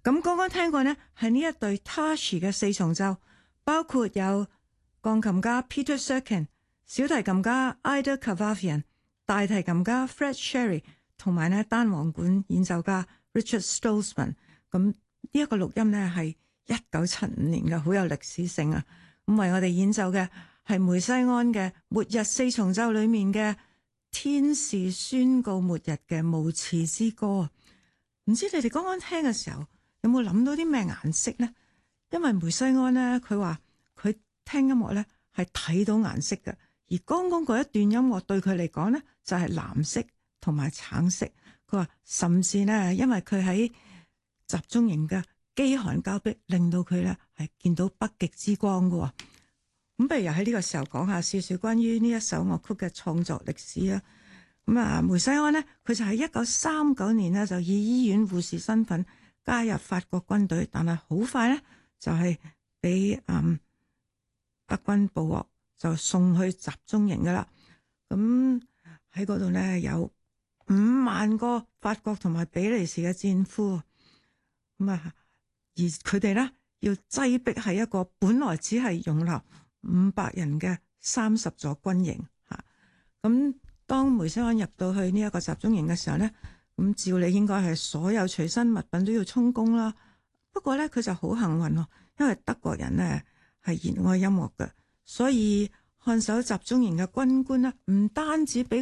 咁剛剛聽過呢，係呢一隊 Tashi 嘅四重奏，包括有鋼琴家 Peter Serkin、小提琴家 Ida Kavafian、大提琴家 Fred Sherry 同埋呢單簧管演奏家 Richard Stolzman。咁呢一個錄音呢係1975年嘅，好有歷史性啊！咁為我哋演奏嘅係梅西安嘅末日四重奏裏面嘅天使宣告末日嘅無詞之歌。唔知你哋剛剛聽嘅時候有冇諗到啲咩顏色呢？因為梅西安呢，佢話佢聽音樂呢係睇到顏色嘅，而剛剛嗰一段音樂對佢嚟講呢，就係藍色同埋橙色。佢話甚至呢，因為佢喺集中營嘅飢寒交迫，令到佢呢係見到北極之光嘅。咁不如又喺呢個時候講下少少關於呢一首樂曲嘅創作歷史啊。咁啊，梅西安呢，佢就喺1939年呢，就以醫院護士身份加入法國軍隊，但係好快呢，就係俾德軍捕獲，就送去集中營噶啦。咁喺嗰度呢，有5萬個法國同埋比利時嘅戰俘，咁啊，而佢哋呢，要擠迫喺一個本來只係容納500人嘅30座軍營吓。咁當梅西安入到去呢一個集中營嘅時候呢，咁照理應該係所有隨身物品都要充公啦。不過呢，佢就好幸運喎，因為德國人呢係熱愛音樂嘅，所以看守集中營嘅軍官呢，唔單止俾